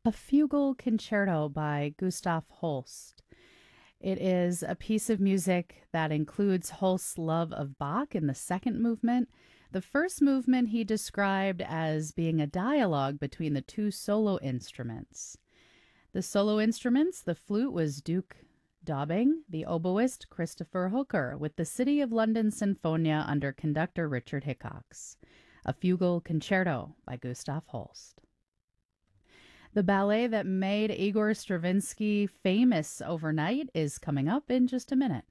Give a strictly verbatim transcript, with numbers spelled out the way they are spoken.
A Fugal Concerto by Gustav Holst. It is a piece of music that includes Holst's love of Bach in the second movement. The first movement he described as being a dialogue between the two solo instruments. The solo instruments, the flute was Duke Dobbing, the oboist Christopher Hooker, with the City of London Sinfonia under conductor Richard Hickox. A Fugal Concerto by Gustav Holst. The ballet that made Igor Stravinsky famous overnight is coming up in just a minute.